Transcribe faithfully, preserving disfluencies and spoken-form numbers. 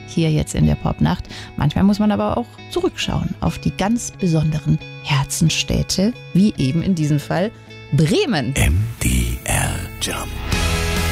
hier jetzt in der Popnacht. Manchmal muss man aber auch zurückschauen auf die ganz besonderen Herzenstädte, wie eben in diesem Fall Bremen. M D R Jump.